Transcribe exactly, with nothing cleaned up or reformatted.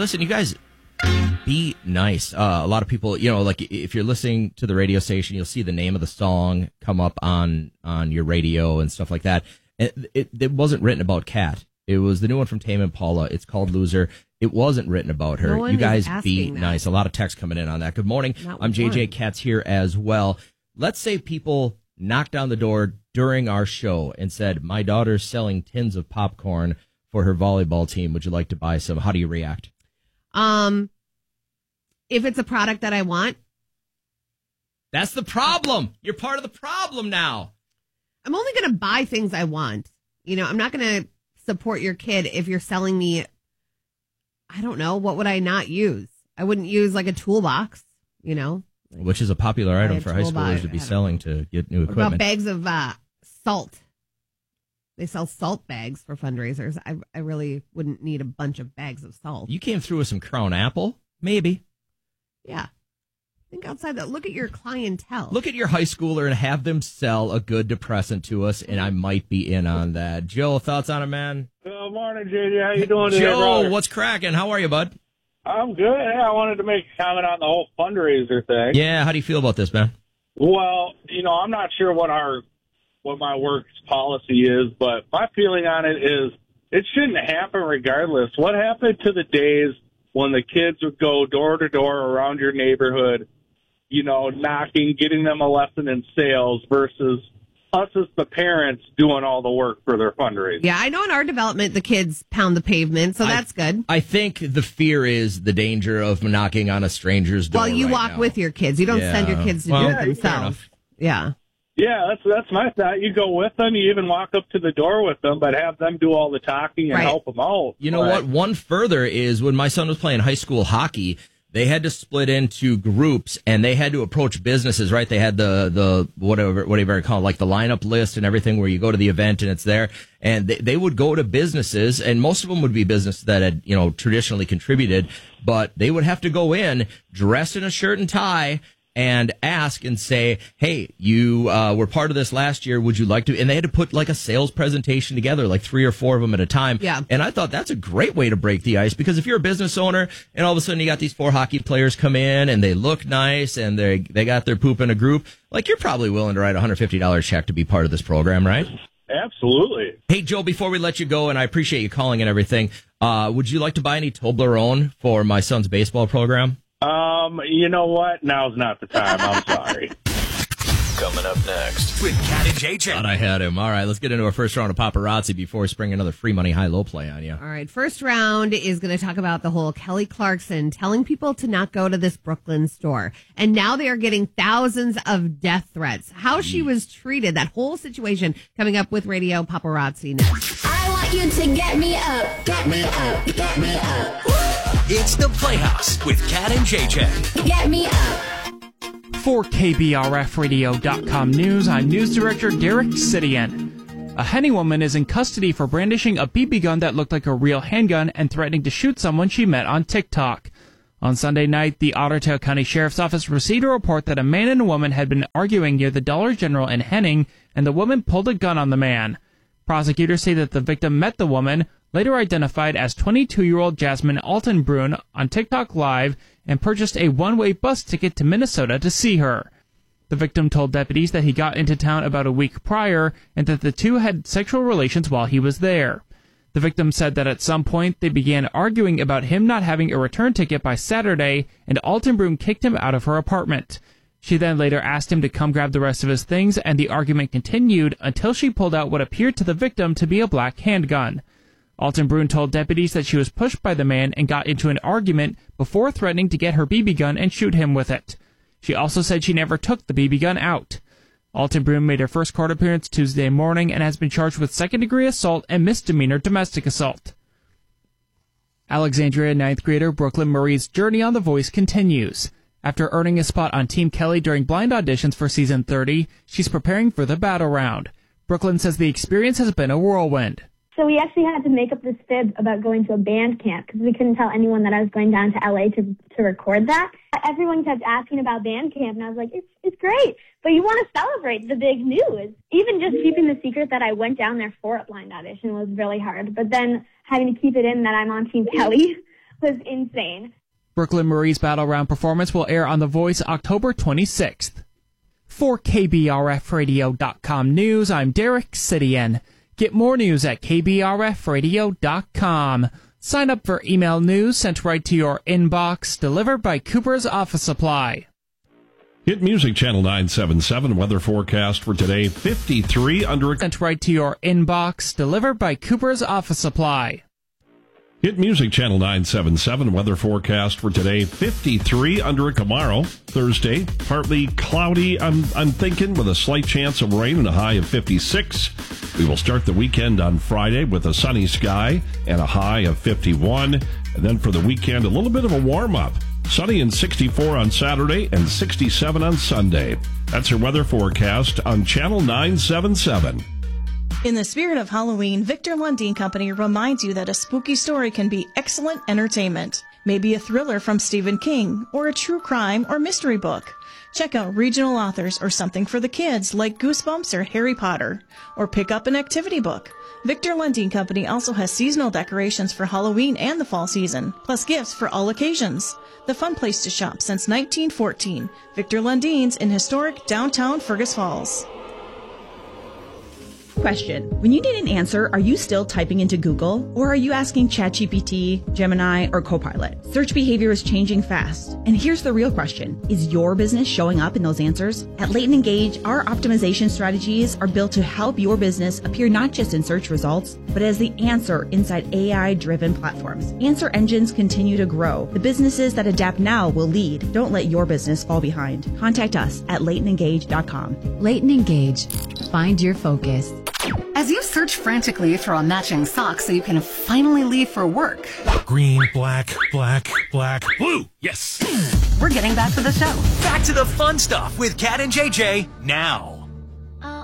listen, you guys, be nice. Uh, a lot of people, you know, like if you're listening to the radio station, you'll see the name of the song come up on on your radio and stuff like that. It, it, it wasn't written about Kat. It was the new one from Tame Impala. It's called Loser. It wasn't written about her. No you guys be that. nice. A lot of text coming in on that. Good morning. Not I'm J J one. Katz here as well. Let's say people knocked down the door during our show and said, my daughter's selling tins of popcorn for her volleyball team. Would you like to buy some? How do you react? Um, if it's a product that I want. That's the problem. You're part of the problem now. I'm only going to buy things I want. You know, I'm not going to support your kid if you're selling me, I don't know, what would I not use? I wouldn't use like a toolbox, you know. Like, which is a popular item a for high toolbox. schoolers to be selling to get new what about equipment. bags of uh, salt? They sell salt bags for fundraisers. I I really wouldn't need a bunch of bags of salt. You came through with some Crown Apple? Maybe. Yeah. Think outside that. Look at your clientele. Look at your high schooler and have them sell a good depressant to us, and I might be in on that. Joe, thoughts on it, man? Good morning, J J. How you doing today, Joe, brother? what's cracking? How are you, bud? I'm good. Hey, I wanted to make a comment on the whole fundraiser thing. Yeah, how do you feel about this, man? Well, you know, I'm not sure what our what my work's policy is, but my feeling on it is it shouldn't happen regardless. What happened to the days when the kids would go door to door around your neighborhood, you know, knocking, getting them a lesson in sales versus us as the parents doing all the work for their fundraising? Yeah, I know in our development the kids pound the pavement, so I, that's good. I think the fear is the danger of knocking on a stranger's door. Well, you right walk now. with your kids. You don't Yeah. send your kids to Well, do it fair themselves. enough. Yeah. Yeah, that's that's my thought. You go with them, you even walk up to the door with them, but have them do all the talking and Right. help them out. You know But- what? One further is when my son was playing high school hockey, they had to split into groups and they had to approach businesses, right? They had the, the whatever, whatever you call it, like the lineup list and everything where you go to the event and it's there. And they, they would go to businesses, and most of them would be businesses that had, you know, traditionally contributed, but they would have to go in dressed in a shirt and tie and ask and say, hey, you uh, were part of this last year. Would you like to? And they had to put like a sales presentation together, like three or four of them at a time. Yeah. And I thought that's a great way to break the ice, because if you're a business owner and all of a sudden you got these four hockey players come in and they look nice and they they got their poop in a group, like you're probably willing to write a one hundred fifty dollars check to be part of this program, right? Absolutely. Hey, Joe, before we let you go, and I appreciate you calling and everything, uh, would you like to buy any Toblerone for my son's baseball program? Um, you know what? Now's not the time. I'm sorry. Coming up next with Kat and J J. Thought I had him. All right, let's get into our first round of paparazzi before we spring another free money high-low play on you. All right. First round is going to talk about the whole Kelly Clarkson telling people to not go to this Brooklyn store. And now they are getting thousands of death threats. How she was treated, that whole situation, coming up with Radio Paparazzi next. I want you to get me up, get me up, get me up. It's the Playhouse with Kat and J J. Get me up. For K B R F radio dot com News, I'm News Director Derek Sidian. A Henny woman is in custody for brandishing a B B gun that looked like a real handgun and threatening to shoot someone she met on TikTok. On Sunday night, the Ottertail County Sheriff's Office received a report that a man and a woman had been arguing near the Dollar General in Henning, and the woman pulled a gun on the man. Prosecutors say that the victim met the woman, later identified as twenty-two-year-old Jasmine Altenbrun, on TikTok Live, and purchased a one-way bus ticket to Minnesota to see her. The victim told deputies that he got into town about a week prior and that the two had sexual relations while he was there. The victim said that at some point they began arguing about him not having a return ticket by Saturday, and Altenbrun kicked him out of her apartment. She then later asked him to come grab the rest of his things, and the argument continued until she pulled out what appeared to the victim to be a black handgun. Altenbrun told deputies that she was pushed by the man and got into an argument before threatening to get her B B gun and shoot him with it. She also said she never took the B B gun out. Altenbrun made her first court appearance Tuesday morning and has been charged with second-degree assault and misdemeanor domestic assault. Alexandria ninth grader Brooklyn Marie's journey on The Voice continues. After earning a spot on Team Kelly during blind auditions for season thirty, she's preparing for the battle round. Brooklyn says the experience has been a whirlwind. So we actually had to make up this fib about going to a band camp because we couldn't tell anyone that I was going down to L A to to record that. Everyone kept asking about band camp, and I was like, it's it's great, but you want to celebrate the big news. Even just keeping the secret that I went down there for a blind audition was really hard. But then having to keep it in that I'm on Team Kelly was insane. Brooklyn Marie's Battle Round performance will air on The Voice October twenty-sixth. For K B R F radio dot com news, I'm Derek Sidian. Get more news at K B R F radio dot com. Sign up for email news sent right to your inbox, delivered by Cooper's Office Supply. Hit Music Channel nine seventy-seven weather forecast for today, fifty-three under a... Sent right to your inbox, delivered by Cooper's Office Supply. Hit Music Channel nine seventy-seven weather forecast for today, fifty-three under a tomorrow, Thursday, partly cloudy, I'm, I'm thinking, with a slight chance of rain and a high of fifty-six. We will start the weekend on Friday with a sunny sky and a high of fifty-one. And then for the weekend, a little bit of a warm-up. Sunny and sixty-four on Saturday and sixty-seven on Sunday. That's your weather forecast on Channel nine seventy-seven. In the spirit of Halloween, Victor Lundin Company reminds you that a spooky story can be excellent entertainment. Maybe a thriller from Stephen King, or a true crime or mystery book. Check out regional authors or something for the kids like Goosebumps or Harry Potter. Or pick up an activity book. Victor Lundin Company also has seasonal decorations for Halloween and the fall season, plus gifts for all occasions. The fun place to shop since nineteen fourteen. Victor Lundin's in historic downtown Fergus Falls. Question. When you need an answer, are you still typing into Google? Or are you asking ChatGPT, Gemini, or Copilot? Search behavior is changing fast. And here's the real question. Is your business showing up in those answers? At Leighton Engage, our optimization strategies are built to help your business appear not just in search results, but as the answer inside A I-driven platforms. Answer engines continue to grow. The businesses that adapt now will lead. Don't let your business fall behind. Contact us at leighton engage dot com. Leighton Engage. Find your focus. As you search frantically for a matching sock so you can finally leave for work. Green, black, black, black, blue. Yes. We're getting back to the show. Back to the fun stuff with Cat and J J now.